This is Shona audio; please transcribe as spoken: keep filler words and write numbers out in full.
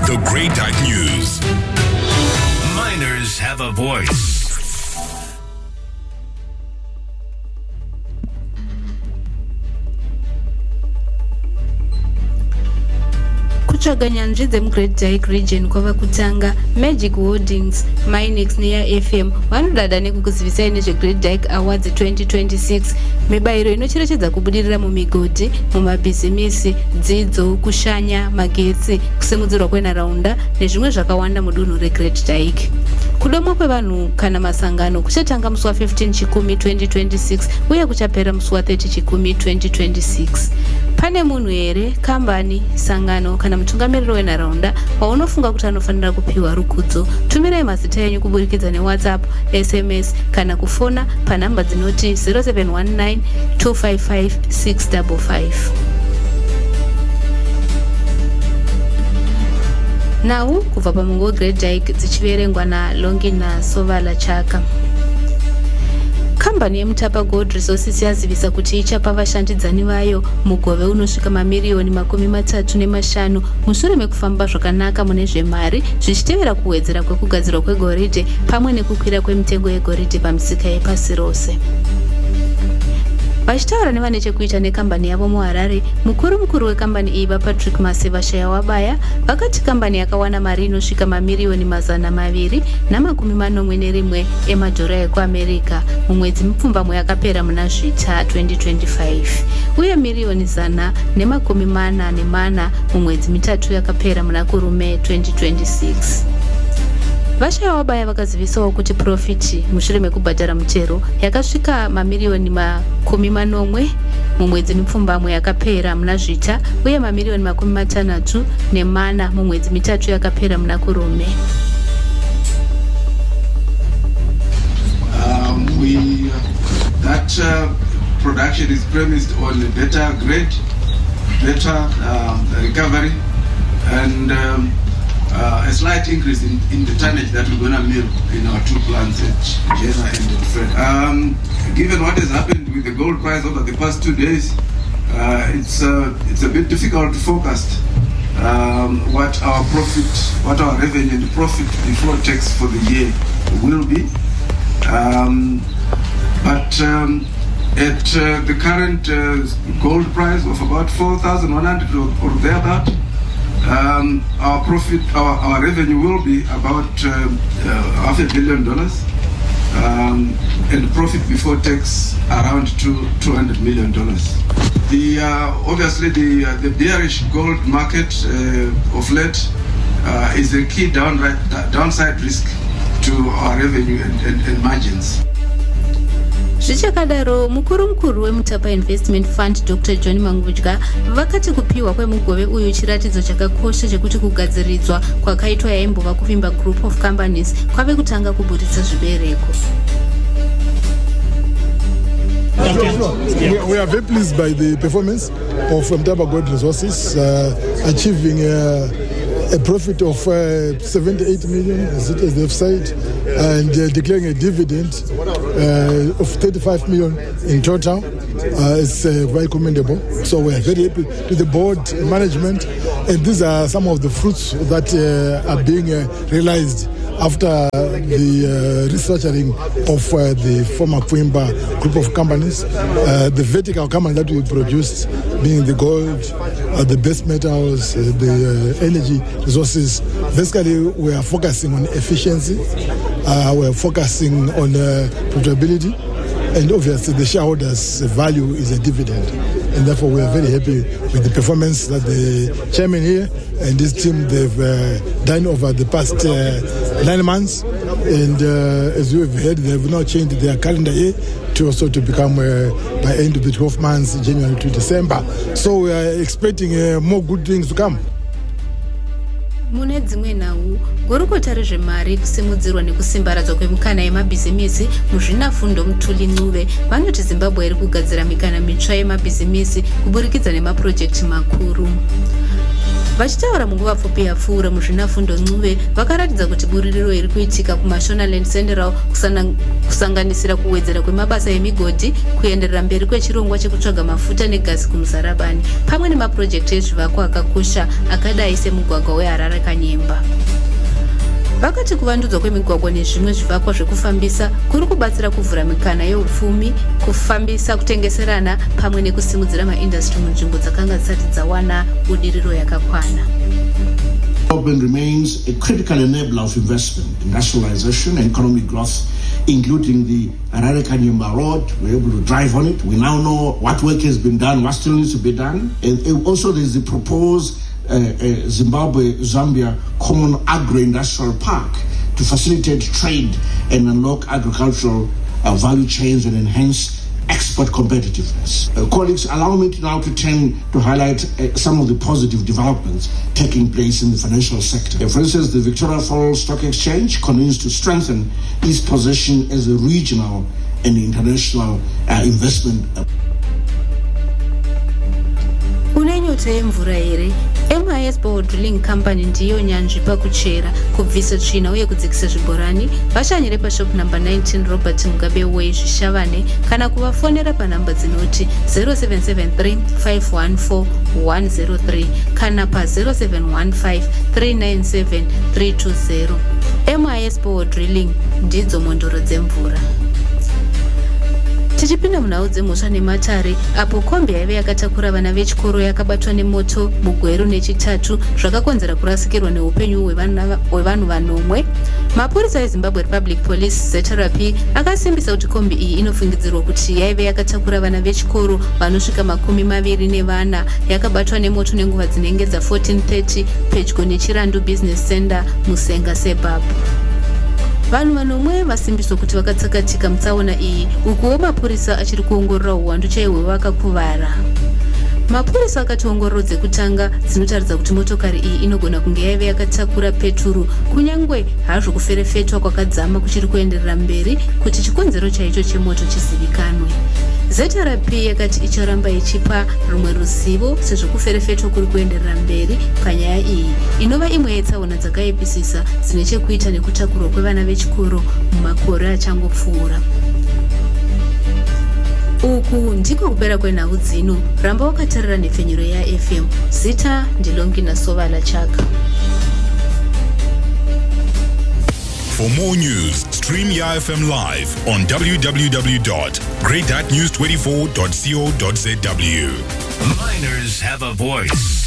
The Great Dyke News. Miners have a voice. Kutsvaga nyanzvi dzemuGreat Dyke region kwava kutanga. Magic Holdings, Minex neya F M vanodada nekukuzivisai nezveGreat Dyke Awards twenty twenty-six, mibayiro inocherechedza kubudirira mumigodhi, mumabhizimisi, dzidzo, kushanya, magetsi, kusimudzirwa kwenharaunda nezvimwe zvakawanda mudunhu reGreat Dyke. Kudomwa kwevanhu kana masangano kuchatanga musi wa15 Chikumi twenty twenty-six uye kuchapera musi wa30 Chikumi twenty twenty-six. Pane munhu here, kambani, sangano kana mutungamiriri wenharaunda waunofunga kuti anofanira kupiwa rukudzo? Tumirai mazita enyu kuburikidza neWhatsApp, S M S kana kufona panhamba dzinoti zero seven one nine two five five six five five. Nhau kubva pamungo weGreat Dyke dzichiverengwa naLongina Sovala Chaka. Kambani yeMutapa Gold Resources yazivisa kuti ichapa vashandidzani vayo mugove unosvika mamiriyoni makumi matatu nemashanu mushure mekufamba zvakanaka mune zvemari zvichitevera kuwedzera kwekugadzirwa kwegoridhe pamwe nekukwira kwemitengo yegoridhe pamisika yepasi rose. Vachitaura nevane chekuita nekambani yavo muHarare, mukuru mukuru wekambani iyi vaPatrick Masevashaya Wabaya vakati kambani yakawana mari inosvika mamiriyoni mazana maviri namakumi manomwe nerimwe emadhora ekuAmerica mumwedzi mupfumbamwe yakapera muna Zvita twenty twenty-five uye miriyoni zana nemakumi mana nemana mumwedzi mitatu yakapera muna Kurume twenty twenty-six. Vashaya Wabaya vakazivisawo kuti profiti mushure mekubhadhara mutero yakasvika mamiriyoni makumi manomwe mumwedzi mipfumbamwe yakapera muna Zvita uye mamiriyoni makumi matanhatu nemana mumwedzi mitatu yakapera muna Kurume. Um, we that uh, production is premised on a better grade, better um, recovery, and um, Uh, a slight increase in, in the tonnage that we're going to mill in our two plants at Jena and at Fred. Um, given what has happened with the gold price over the past two days, uh, it's, uh, it's a bit difficult to forecast um, what our profit, what our revenue and profit before tax for the year will be. Um, but um, at uh, the current uh, gold price of about four thousand one hundred or, or thereabout, Um, our profit, our, our revenue will be about uh, uh, half a billion dollars, um, and profit before tax around two two hundred million dollars. The uh, obviously the uh, the bearish gold market uh, of late uh, is a key downright, downside risk to our revenue and, and, and margins. Zvichakadaro, mukuru mukuru weMutapa Investment Fund Doctor John Mangudya vakati kupiwa kwemugove uyu chiratidzo chakakosha chekuti kugadziridzwa kwakaitwa yaimbova kuvimba Group of Companies kwave kutanga kuburitsa zvibereko. We are very pleased by the performance of Mutapa Gold Resources, uh, achieving uh, a profit of uh, seventy-eight million, as, it, as they've said, and uh, declaring a dividend uh, of thirty-five million in total. Uh, it's uh, very commendable. So we are very happy to the board management, and these are some of the fruits that uh, are being uh, realized after the uh, restructuring of uh, the former Kwimba group of companies. Uh, the vertical company that we produced, being the gold, uh, the base metals, uh, the uh, energy resources. Basically, we are focusing on efficiency, uh, we are focusing on uh, profitability, and obviously the shareholders' value is a dividend. And therefore we are very happy with the performance that the chairman here and this team, they've uh, done over the past uh, nine months. And uh, as you have heard, they have now changed their calendar year to also to become uh, by end of the twelve months, January to December. So we are expecting uh, more good things to come. Mune dzimwe nhau, gorokota rezvemari kusimudzirwa nekusimbaradzwa kwemikana yemabhizimisi muzvinafundo Mutuli Ncube vanoti Zimbabwe iri kugadzira mikana mitsva yemabhizimisi kuburikidza nemapurojekti makuru. Vachitaura munguva pfupi yapfuura muzvinafundo Ncube vakaratidza kuti buririro iri kuitika kuMashonaland Central kusanganisira kuwedzera kwemabasa emigodhi, kuenderera mberi kwechirongwa chekutsvaga mafuta negasi kuMuzarabani pamwe nemapurojekti ezvivakwa akakosha akadai semugwagwa weHarare Kanyemba. Vakati kuvandudzwa kwemigwagwa nezvimwe zvivakwa zvekufambisa kuri kubatsira kuvhura mikana yeupfumi, kufambisa kutengeserana pamwe nekusimudzira maindastry munzvimbo dzakanga dzisati dzawana budiriro yakakwana. Development remains a critical enabler of investment, industrialization and economic growth, including the Harare Kanyemba Road. We're able to drive on it. We now know what work has been done, what still needs to be done. And also there's the proposed uh, uh, Zimbabwe-Zambia Common Agro-Industrial Park to facilitate trade and unlock agricultural uh, value chains and enhance export competitiveness. Uh, colleagues, allow me to now to turn to highlight uh, some of the positive developments taking place in the financial sector. Uh, for instance, the Victoria Falls Stock Exchange continues to strengthen its position as a regional and international uh, investment. Unenyota yemvura here. M I S Bore Drilling Company ndiyo nyanzvi pakuchera, kubvisa tsvina uye kudzikisa zvibhorani. Vashanyire pashop number nineteen Robert Mugabe Way Shavane kana kuvafonera panhamba dzinoti zero seven seven three five one four one zero three kana pa zero seven one five three nine seven three two zero. M I S Bore Drilling ndidzo mondoro dzemvura. Tichipinda munhau dzemhosva nematare apo kombi yaive yakatakura vana vechikoro yakabatwa nemoto mugweru nechitatu zvakakonzera kurasikirwa neupenyu hwevanhu vanomwe. Mapurisa eZimbabwe Republic Police Zeterapi akasimbisa kuti kombi iyi inofungidzirwa kuti yaive yakatakura vana vechikoro vanosvika makumi maviri nevana yakabatwa nemoto nenguva dzinenge dza fourteen thirty pedyo neChirandu Business Center muSenga Suburb. Vanhu vanomwe vasimbiswa kuti vakatsakatika mutsaona iyi ukuwo mapurisa achiri kuongorora uwandu chaihwe vakakuvara. Mapurisa akati ongororo dzekutanga dzinotaridza kuti motokari iyi inogona kunge yaive yakatakura peturu kunyangwe hazvo kuferefetwa kwakadzama kuchiri kuenderera mberi kuti chikonzero chaicho chemoto chizivikanwe. Zeterapi yakati icharamba ichipa rumwe ruzivo sezvo kuferefetwa kuri kuenderera mberi panyaya iyi inova imwe yetsaona dzakaipisisa dzine chekuita nekutakurwa kwevana vechikoro mumakore achangopfuura. Uku ndiko kupera kwenhau dzino. Ramba wakatarira nepfenyuro yaF M. Zita ndilongina Sovala Chaka. For more news, stream YAFM live on w w w dot great news twenty-four dot co dot z w. Miners have a voice.